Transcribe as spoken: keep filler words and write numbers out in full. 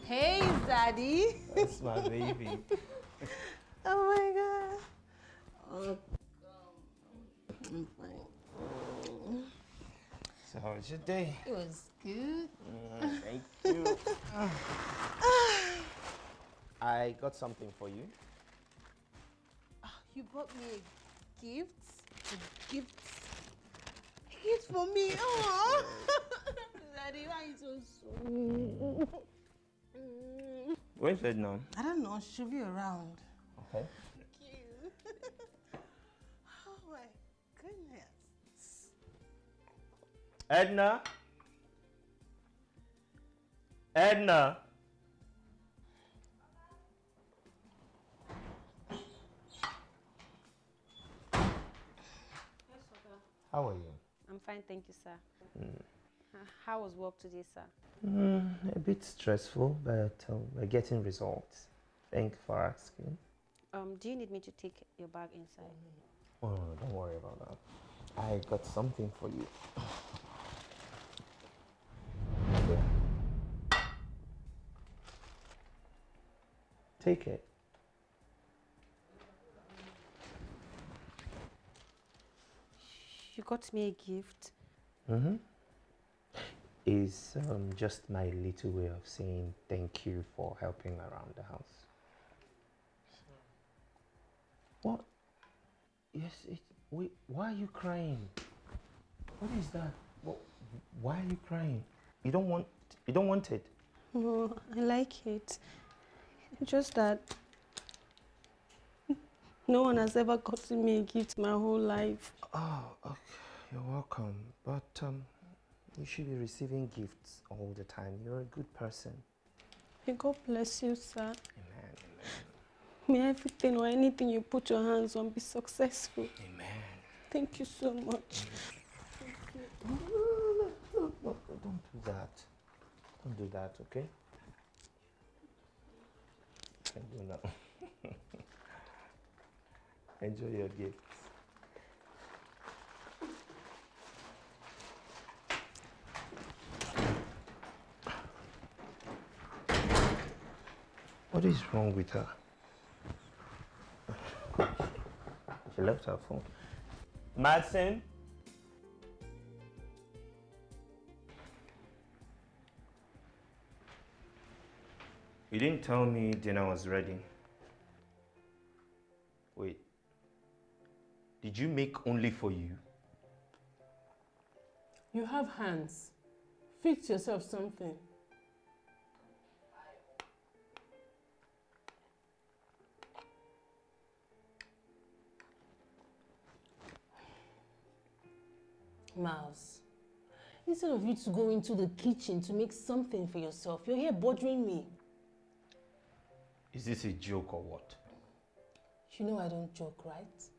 Hey, Daddy. That's my baby. Oh my God. Oh, I'm fine. So how was your day? It was good. Mm, thank you. I got something for you. Oh, you bought me a gift? A gift? A gift for me? Oh. Daddy, why are you so sweet? Where's Edna? I don't know. She should be around. Okay. Thank you. Oh my goodness. Edna? Edna? Yes, sir. How are you? I'm fine, thank you, sir. Mm. Uh, how was work today, sir? Mm, a bit stressful, but um, we're getting results. Thank you for asking. Um, do you need me to take your bag inside? Oh, no, don't worry about that. I got something for you. Take it. You got me a gift? Mm-hmm. It's um, just my little way of saying thank you for helping around the house. What? Yes, it. Wait, why are you crying? What is that? What, why are you crying? You don't want. You don't want it. No, I like it. Just that no one has ever gotten me a gift my whole life. Oh, okay. You're welcome. But um, you should be receiving gifts all the time. You're a good person. May God bless you, sir. Amen. Amen. May everything or anything you put your hands on be successful. Amen. Thank you so much. Thank you. No, no, no, no, no, don't do that. Don't do that, okay? Can't do that. Enjoy your gifts. What is wrong with her? She left her phone. Madsen? You didn't tell me dinner was ready. Wait. Did you make only for you? You have hands. Fix yourself something. Miles, instead of you to go into the kitchen to make something for yourself, you're here bothering me. Is this a joke or what? You know I don't joke, right?